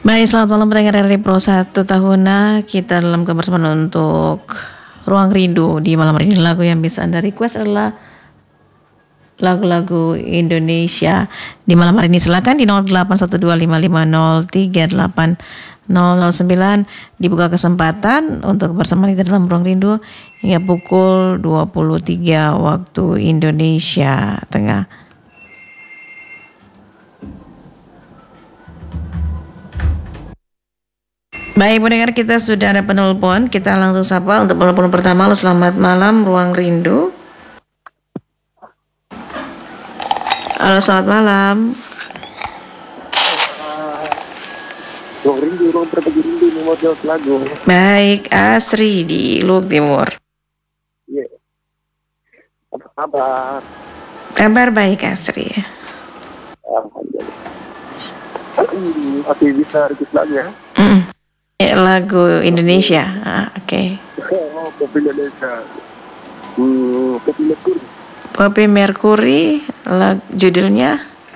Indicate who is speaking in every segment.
Speaker 1: Baik, selamat malam pendengar dari Pro 1 Tahuna. Kita dalam kebersamaan untuk Ruang Rindu di malam hari ini. Lagu yang bisa Anda request adalah lagu-lagu Indonesia di malam hari ini. Silakan di 081255038009 dibuka kesempatan untuk bersama kita dalam Ruang Rindu hingga pukul 23 waktu Indonesia Tengah. Baik pendengar, kita sudah ada penelpon. Kita langsung sapa untuk penelpon pertama. Halo, selamat malam Ruang Rindu. Halo, selamat malam.
Speaker 2: Ruang Rindu, ruang berbagi rindu, nomor jawab lagu.
Speaker 1: Baik, Asri di Luhuk Timur.
Speaker 2: Iya. Apa kabar?
Speaker 1: Kabar baik Asri.
Speaker 2: Alhamdulillah. Masih bisa request lagu ya?
Speaker 1: Lagu Indonesia. Oke.
Speaker 2: Oh, Kopi Indonesia. Kopi Merkuri.
Speaker 1: Kopi Merkuri, judulnya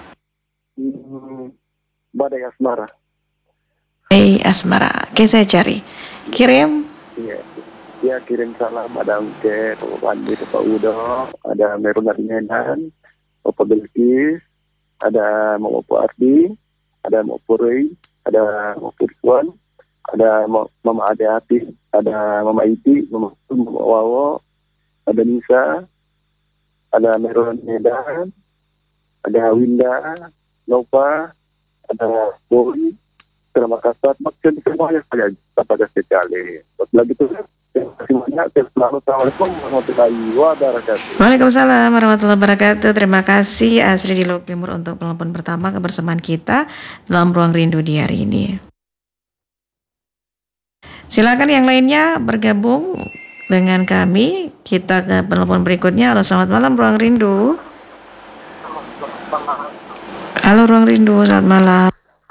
Speaker 2: Badai Asmara.
Speaker 1: Asmara. Oke, saya cari. Kirim.
Speaker 2: Iya. Ya, kirim salam. Ada Angke, Bapak Pandi, Bapak Udo, ada Meruna di Medan, Bapak Belkis, ada Bapak Ardi, ada Bapak Rey, ada Bapak Rizwan, ada Mama Ade Hati, ada Mama Iti, Mama Wawo, ada Nisa, ada Meruna di Medan, ada Winda, Nova, ada Boy. Terima kasih maksud semuanya saya terima sekali. Lagi itu terima kasih banyak. Assalamualaikum warahmatullahi wabarakatuh.
Speaker 1: Waalaikumsalam warahmatullahi wabarakatuh. Terima kasih Asri di Luhuk Timur untuk penelpon pertama kebersamaan kita dalam Ruang Rindu di hari ini. Silakan yang lainnya bergabung dengan kami. Kita ke penelpon berikutnya. Halo, selamat malam Ruang Rindu. Halo Ruang Rindu, selamat malam.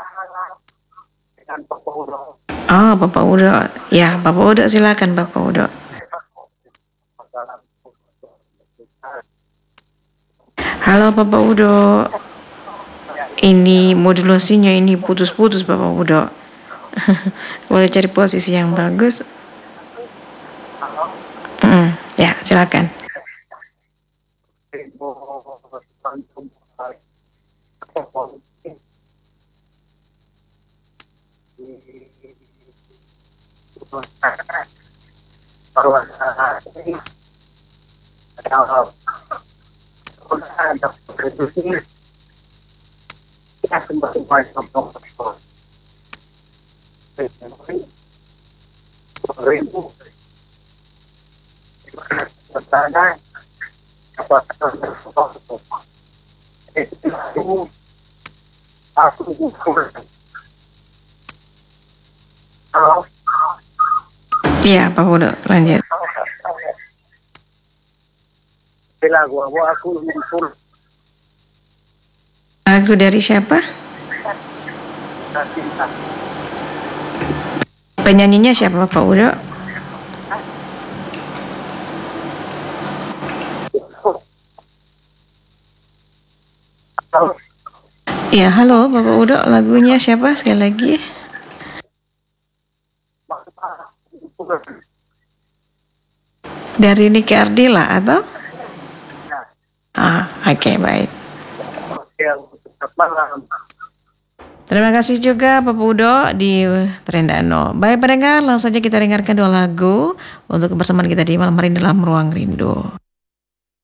Speaker 1: Bapak Udo. Ya, Bapak Udo, silakan Bapak Udo. Halo Bapak Udo. Ini modulasinya ini putus-putus Bapak Udo. Boleh cari posisi yang bagus. Ya, silakan. Iya, Pak Udo, lanjut. Lagu dari siapa? Penyanyinya siapa Pak Udo? Ya, halo Bapak Udo, lagunya siapa sekali lagi? Dari Niki Ardila atau? Oke, baik. Terima kasih juga Bapak Udo di Trendano. Baik pendengar, langsung saja kita dengarkan dua lagu untuk kebersamaan kita di malam hari dalam Ruang Rindu.